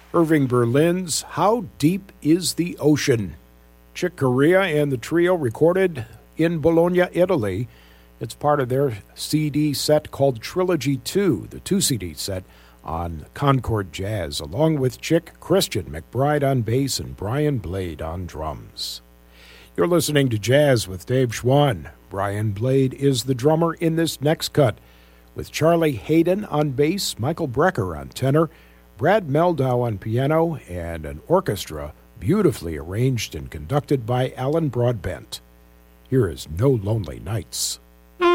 Irving Berlin's How Deep is the Ocean? Chick Corea and the trio recorded in Bologna, Italy. It's part of their CD set called Trilogy 2, the 2-CD set on Concord Jazz, along with Chick, Christian McBride on bass, and Brian Blade on drums. You're listening to Jazz with Dave Schwann. Brian Blade is the drummer in this next cut, with Charlie Hayden on bass, Michael Brecker on tenor, Brad Meldau on piano, and an orchestra beautifully arranged and conducted by Alan Broadbent. Here is No Lonely Nights.